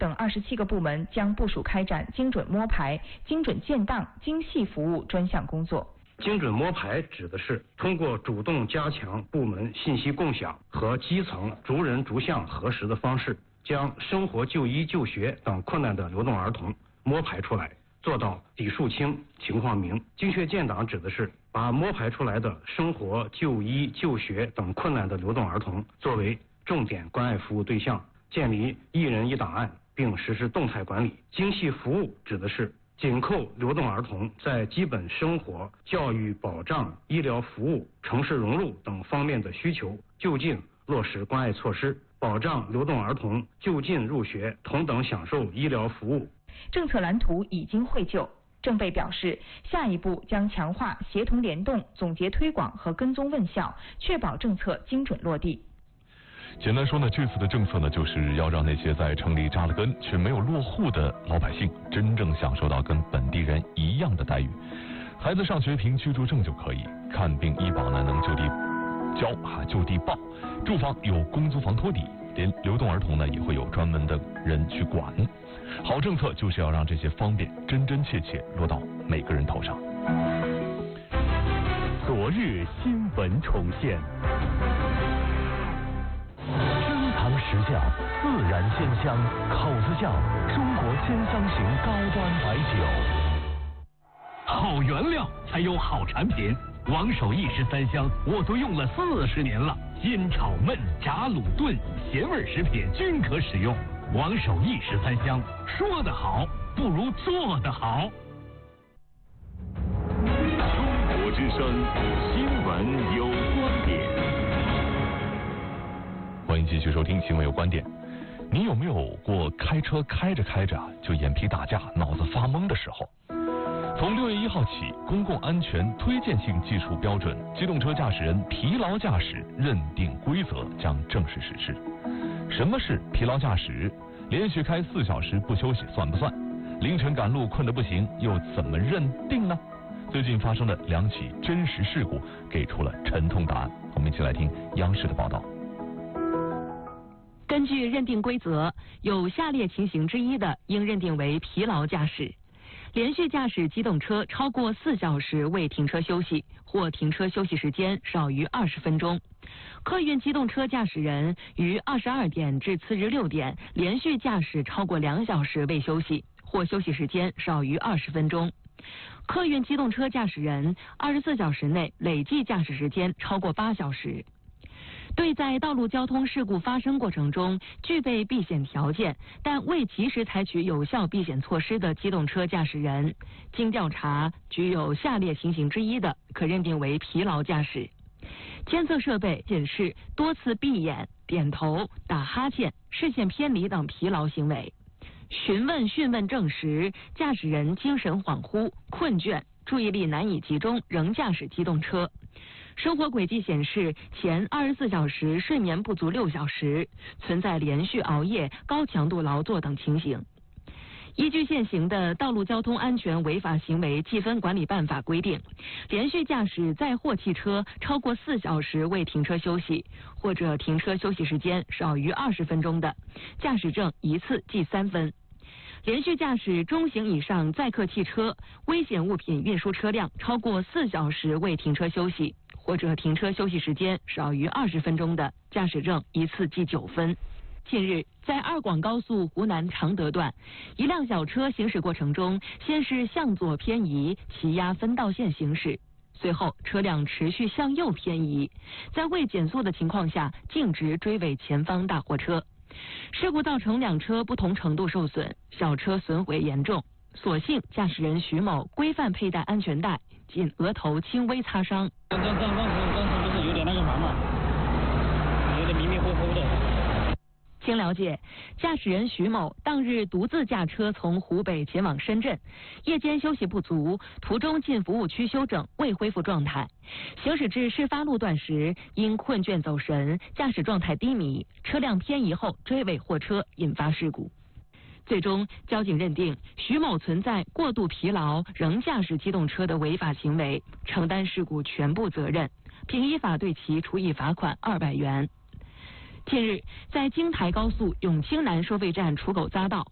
等27个部门将部署开展精准摸排、精准建档、精细服务专项工作。 精准摸排指的是通过主动加强部门信息共享和基层逐人逐项核实的方式，将生活就医就学等困难的流动儿童摸排出来，做到底数清、情况明。精确建档指的是把摸排出来的生活、就医、就学等困难的流动儿童作为重点关爱服务对象，建立1人1档案，并实施动态管理。精细服务指的是紧扣流动儿童在基本生活、教育保障、医疗服务、城市融入等方面的需求，就近落实关爱措施，保障流动儿童就近入学、同等享受医疗服务。 政策蓝图已经绘就，政备表示，下一步将强化协同联动、总结推广和跟踪问效，确保政策精准落地。 简单说呢，这次的政策呢，就是要让那些在城里扎了根却没有落户的老百姓，真正享受到跟本地人一样的待遇。孩子上学凭居住证就可以，看病医保呢能就地交就地报，住房有公租房托底，连流动儿童呢也会有专门的人去管。好政策就是要让这些方便真真切切落到每个人头上。 昨日新闻重现。升堂石窖自然鲜香，口子窖中国鲜香型高端白酒。好原料才有好产品，王守义13香我都用了40年了，煎炒焖炸卤炖咸味食品均可使用。王守义13香，说得好不如做得好。 中国之声新闻有观点。 欢迎继续收听新闻有观点。你有没有过开车开着开着就眼皮打架、脑子发懵的时候？从6月1号起，公共安全推荐性技术标准机动车驾驶人疲劳驾驶认定规则将正式实施。什么是疲劳驾驶？连续开4小时不休息算不算？凌晨赶路困得不行又怎么认定呢？最近发生的2起真实事故给出了沉痛答案。我们一起来听央视的报道。 根据认定规则，有下列情形之一的，应认定为疲劳驾驶：连续驾驶机动车超过4小时未停车休息，或停车休息时间少于20分钟；客运机动车驾驶人于22点至次日6点连续驾驶超过2小时未休息，或休息时间少于20分钟；客运机动车驾驶人24小时内累计驾驶时间超过8小时。对在道路交通事故发生过程中具备避险条件，但未及时采取有效避险措施的机动车驾驶人，经调查具有下列情形之一的，可认定为疲劳驾驶：监测设备显示多次闭眼、点头、打哈欠、视线偏离等疲劳行为；询问证实驾驶人精神恍惚、困倦、注意力难以集中，仍驾驶机动车；生活轨迹显示前24小时睡眠不足6小时，存在连续熬夜、高强度劳作等情形。依据现行的《道路交通安全违法行为记分管理办法》规定，连续驾驶载货汽车超过4小时未停车休息，或者停车休息时间少于20分钟的，驾驶证一次记3分；连续驾驶中型以上载客汽车、危险物品运输车辆超过4小时未停车休息，或者停车休息时间少于20分钟的，驾驶证一次记9分。近日，在2广高速湖南常德段，一辆小车行驶过程中，先是向左偏移，骑压分道线行驶，随后车辆持续向右偏移，在未减速的情况下径直追尾前方大货车。事故造成2车不同程度受损，小车损毁严重，所幸驾驶人徐某规范佩戴安全带，仅额头轻微擦伤。 当时就是有点那个啥嘛，有点迷迷糊糊的。 经了解，驾驶人徐某当日独自驾车从湖北前往深圳，夜间休息不足，途中进服务区休整，未恢复状态。行驶至事发路段时，因困倦走神，驾驶状态低迷，车辆偏移后追尾货车，引发事故。最终，交警认定徐某存在过度疲劳仍驾驶机动车的违法行为，承担事故全部责任，并依法对其处以罚款200元。近日，在京台高速永清南收费站出口匝道